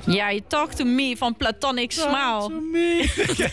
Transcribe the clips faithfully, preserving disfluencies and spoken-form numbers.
Yeah, you talk to me van Platonic Talk Smile. to me.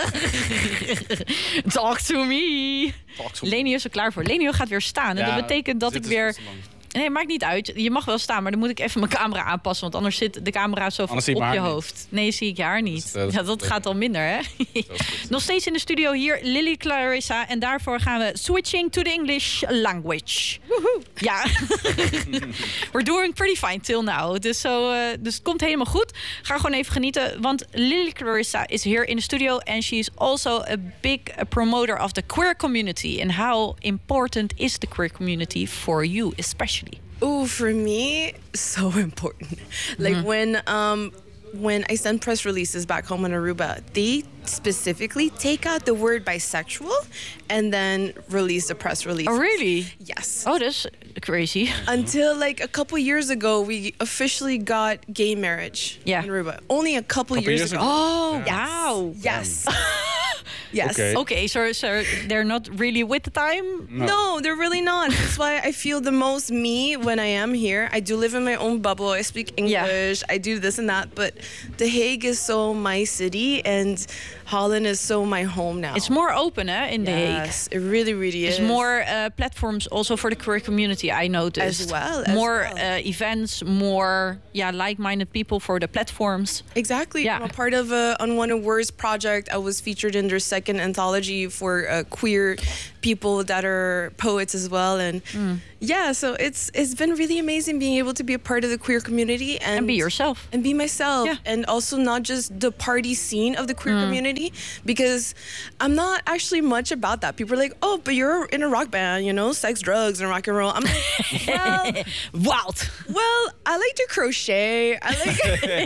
Talk to me. Talk to me. Lenio is er klaar voor. Lenio gaat weer staan. En Ja, dat betekent dat dit ik is weer... veel te lang. Nee, maakt niet uit. Je mag wel staan, maar dan moet ik even mijn camera aanpassen. Want anders zit de camera zo Anders zie op je je mijn haar hoofd. Nee, zie ik je haar niet. Dat is, uh, dat is ja, dat leuk. gaat al minder, hè? Dat is goed. Nog steeds in de studio hier, Lily Clarissa. En daarvoor gaan we switching to the English language. Woehoe. Ja. We're doing pretty fine till now. Dus, zo, uh, dus het komt helemaal goed. Ga gewoon even genieten. Want Lily Clarissa is here in the studio. And she is also a big uh, promoter of the queer community. And how important is the queer community for you, especially? Oh, for me, so important. Like Mm-hmm. when um when I send press releases back home in Aruba, they specifically take out the word bisexual and then release the press release. Oh, really? Yes. Oh, that's crazy. Until like a couple years ago, we officially got gay marriage Yeah. in Aruba. Only a couple, Couple years, years ago. ago. Oh, Yes. wow. Yes. yes. Okay. Okay, so, so they're not really with the time? No. No, they're really not. That's why I feel the most me when I am here. I do live in my own bubble. I speak English. I do this and that. But The Hague is so my city, and Holland is so my home now. It's more open, eh, in The Hague. Yes, it really, really is. There's more uh, platforms also for the queer community, I noticed. As well, as more well. Uh, events, more yeah, like-minded people for the platforms. Exactly. Yeah. I'm a part of a Unwanted Words project. I was featured in their second anthology for uh, queer people that are poets as well. And yeah, so it's it's been really amazing being able to be a part of the queer community and, And be yourself. and be myself. Yeah. And also not just the party scene of the queer community, because I'm not actually much about that. People are like, oh, but you're in a rock band, you know, sex, drugs, and rock and roll. I'm like, well, Wild. well, I like to crochet. I like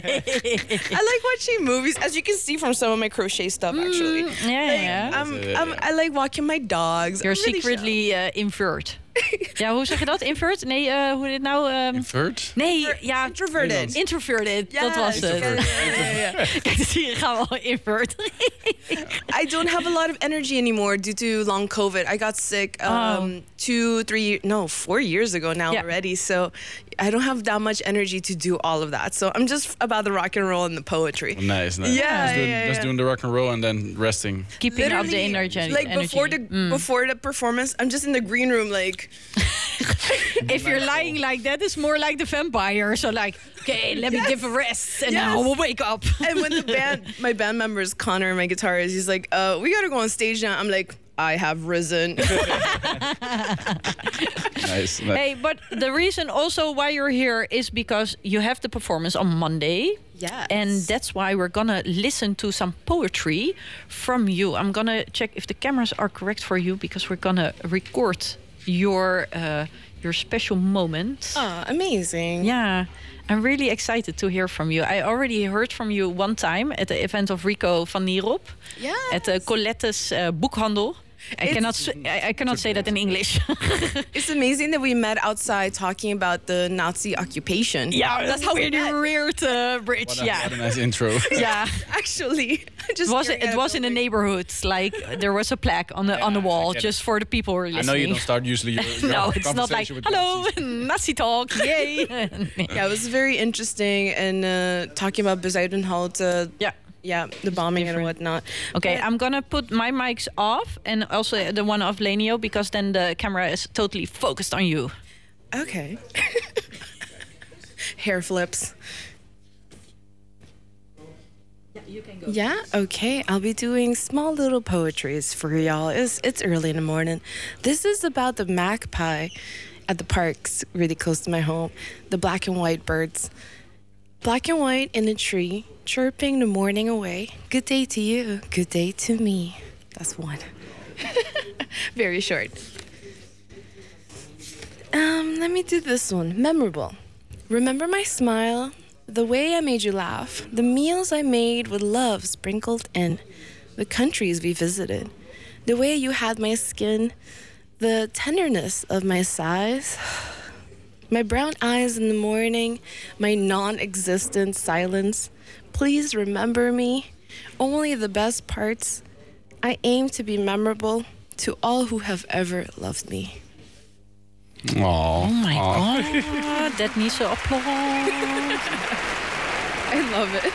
I like watching movies, as you can see from some of my crochet stuff. Actually, yeah, Like, yeah. I'm, Yeah, I'm, yeah. I like walking my dogs. You're I'm really secretly uh, invert. Ja, hoe zeg je dat? Invert? Nee, uh, hoe dit nou? Um, Invert? nee, ja. introverted. Introverted, Yes, dat was het. yeah, yeah, yeah, yeah. Kijk, dus hier gaan we al invert. I don't have a lot of energy anymore due to long COVID. I got sick um, Oh. two, three, no, four years ago now Yeah. already. So I don't have that much energy to do all of that. So I'm just about the rock and roll and the poetry. Nice, nice. Yeah, just doing, yeah, just yeah. doing the rock and roll and then resting. Keeping up the Literally, energy. like energy. before the Mm. before the performance, I'm just in the green room, like If you're lying like that, it's more like the vampire. So like, okay, let me Yes. give a rest, and Yes. now we'll wake up. and when the band, my band member is Connor, my guitarist, he's like, uh, we gotta go on stage now. I'm like, I have risen. Nice. nice. Hey, but the reason also why you're here is because you have the performance on Monday. Yes. And that's why we're gonna listen to some poetry from you. I'm gonna check if the cameras are correct for you, because we're gonna record your uh, your special moment. Oh, amazing. Yeah, I'm really excited to hear from you. I already heard from you one time at the event of Rico van Nierop Yes. at the Colette's uh, boekhandel. I It's- cannot s- I, I cannot say that in English. It's amazing that we met outside talking about the Nazi occupation. Yeah, that's how we really met. weird uh, bridge. What a, yeah, what a nice intro. yeah. Actually, just It was staring it at was in the building. neighborhood. Like there was a plaque on the on the Yeah, I wall get just for the people who are I listening. know you don't start usually your, your No, it's not like conversation with hello, Nazis. Nazi talk, yay. Yeah, it was very interesting, and uh, talking about Bezuidenhout, uh, Yeah. yeah, the bombing and whatnot. Okay, But- I'm gonna put my mics off and also the one of Lenio, because then the camera is totally focused on you. Okay. Hair flips. Yeah, you can go. Yeah, okay. I'll be doing small little poetries for y'all. It's, it's early in the morning. This is about the magpie at the parks really close to my home. The black and white birds. Black and white in a tree, chirping the morning away. Good day to you, good day to me. That's one. Very short. Um, let me do this one. Memorable. Remember my smile, the way I made you laugh, the meals I made with love sprinkled in, the countries we visited, the way you had my skin, the tenderness of my sighs, my brown eyes in the morning, my non-existent silence. Please remember me, only the best parts. I aim to be memorable to all who have ever loved me. Aww. Oh my god, that needs an applause. I love it.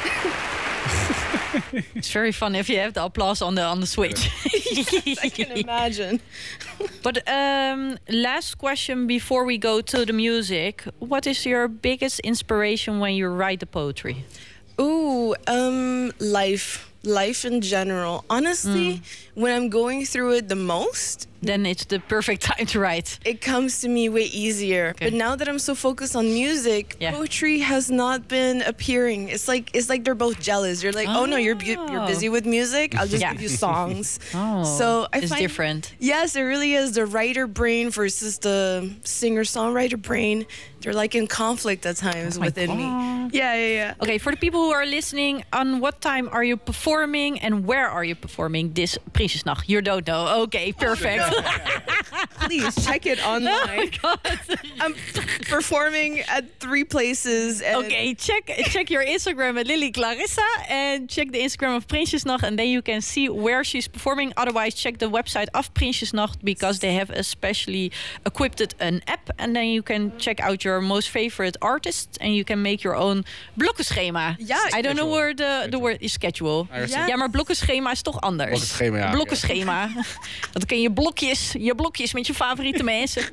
It's very fun if you have the applause on the on the switch. I can imagine. But um, last question before we go to the music: what is your biggest inspiration when you write the poetry? Ooh, um, life. Life in general. Honestly, when I'm going through it the most, Then it's the perfect time to write. it comes to me way easier. Okay. But now that I'm so focused on music, Yeah. poetry has not been appearing. It's like it's like they're both jealous. You're like, oh, no, you're bu- you're busy with music. I'll just Yeah. give you songs. Oh, So I it's find- different. Yes, it really is. The writer brain versus the singer songwriter brain. They're like in conflict at times Oh my within me. God. Yeah, yeah, yeah. Okay, for the people who are listening, on what time are you performing and where are you performing this Prinsjesnacht? You don't know. Okay, perfect. Please check it online. I'm performing at three places. And Okay, check check your Instagram at Lily Clarissa and check the Instagram of Prinsjesnacht, and then you can see where she's performing. Otherwise, check the website of Prinsjesnacht because they have especially equipped an app, and then you can check out your most favorite artists and you can make your own blokkenschema. Ja, I don't know schedule. where the, the word is schedule. Ja. Ja, maar blokkenschema is toch anders. Blokkenschema, ja. Blokkenschema. Dan kun je blokjes, je blokjes met je favoriete mensen.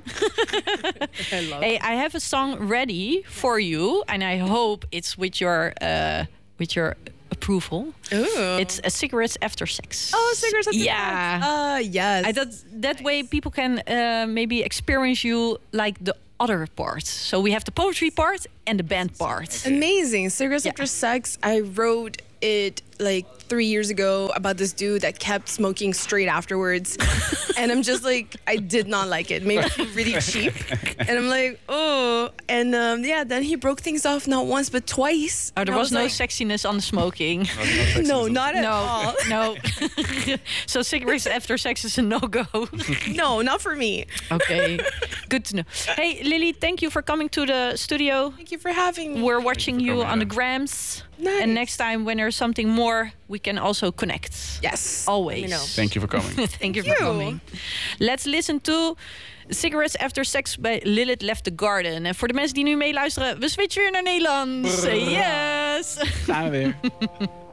I love Hey, I have a song ready for you, and I hope it's with your uh, with your approval. Ooh. It's a cigarettes after sex. Oh, cigarettes after Yeah. sex. Uh, yes. I thought that way people can uh, maybe experience you like the other part. So we have the poetry part and the band part. Amazing. Cigarettes Yeah. After Sex. I wrote it like three years ago about this dude that kept smoking straight afterwards. And I'm just like, I did not like it. Made me feel really cheap. And I'm like, oh. And um, yeah, then he broke things off not once, but twice. Oh, there And I was no like, sexiness on the smoking. No, not at No, all. no. So cigarettes after sex is a no-go. No, not for me. Okay, good to know. Hey, Lily, thank you for coming to the studio. Thank you for having me. We're watching you coming, on the yeah. grams. Nice. And next time when there's something more, we can also connect. Yes. Always. Let me know. Thank you for coming. Thank you for you. coming. Let's listen to Cigarettes After Sex bij Lilith Left the Garden. En voor de mensen die nu meeluisteren, we switchen weer naar Nederlands. Yes! Gaan we weer.